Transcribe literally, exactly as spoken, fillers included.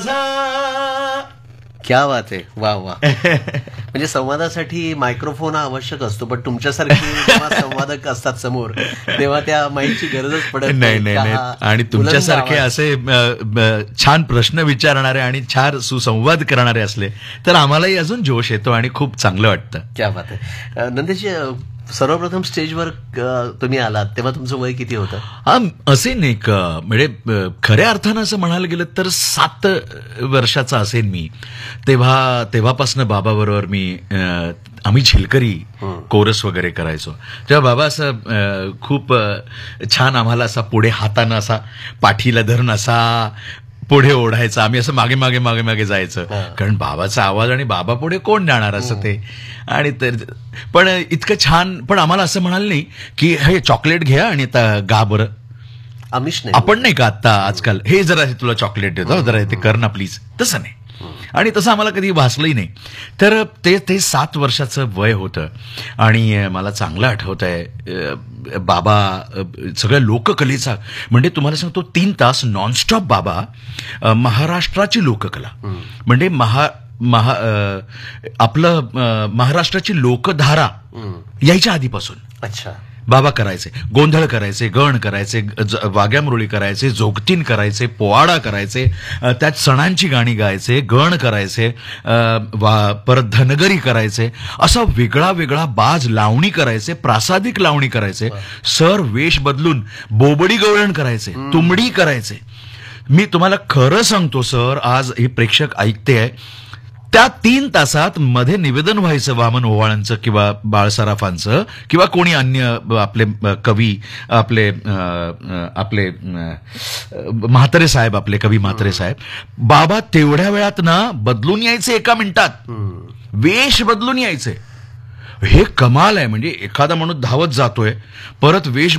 क्या बात आहे, वा वा. म्हणजे संवादासाठी मायक्रोफोन हा आवश्यक असतो, पण तुमच्यासारखी जेव्हा संवादक असतात समोर तेव्हा त्या माईकची गरजच पडत नाही नाही नाही. आणि तुमच्यासारखे असे छान प्रश्न विचारणारे आणि छान सुसंवाद करणारे असले तर आम्हालाही अजून जोश येतो आणि खूप चांगलं वाटतं. क्या बात आहे. नंदेश, सर्वप्रथम स्टेजवर तुम्ही आलात तेव्हा तुमचं वय किती होतं? हा, असे नाही म्हणजे खऱ्या अर्थानं असं म्हणायला गेलं तर सात वर्षाचा असेल मी तेव्हा. तेव्हापासनं बाबाबरोबर मी आम्ही झिलकरी कोरस वगैरे करायचो. तेव्हा बाबा असं खूप छान आम्हाला असा पुढे हातानं असा पाठीला धरून असा पुढे ओढायचं. आम्ही असं मागे मागे मागे मागे जायचं, कारण बाबाचा आवाज आणि बाबा पुढे कोण जाणार असं ते. आणि तर पण इतकं छान. पण आम्हाला असं म्हणाल नाही की हे चॉकलेट घ्या आणि आता गा बरं. आमिष नाही, आपण नाही का आता आजकाल हे जरा तुला चॉकलेट देतो जरा ते कर ना प्लीज, तसं नाही. आणि तसं आम्हाला कधी भासलंही नाही. तर ते ते सात वर्षाचं वय होतं आणि मला चांगलं आठवत आहे बाबा सगळ्या लोककलेचा म्हणजे तुम्हाला सांगतो तीन तास नॉनस्टॉप बाबा महाराष्ट्राची लोककला म्हणजे महा महा आपलं महाराष्ट्राची लोकधारा यायच्या आधीपासून अच्छा बाबा करायचे. गोंधळ करायचे, गण करायचे, वाग्यामुरळी करायचे, जोगतीन करायचे, पोवाडा करायचे, त्यात सणांची गाणी गायचे, गण करायचे, परत धनगरी करायचे, असा वेगळा वेगळा बाज लावणी करायचे, प्रासादिक लावणी करायचे, सर वेश बदलून बोबडी गवळण करायचे, तुंबडी करायचे. मी तुम्हाला खरं सांगतो सर, आज हे प्रेक्षक ऐकते आहे, त्या तीन तासात मध्ये निवेदन व्हायचं वामन ओवाळांचं किंवा बाळसराफांचं किंवा कोणी अन्य आपले कवी आपले आपले म्हात्रे साहेब आपले कवी म्हात्रे साहेब, बाबा तेवढ्या वेळात ना बदलून यायचे, एका मिनिटात वेश बदलून यायचे. हे कमाल आहे. म्हणजे एखादा माणूस धावत जातोय परत वेश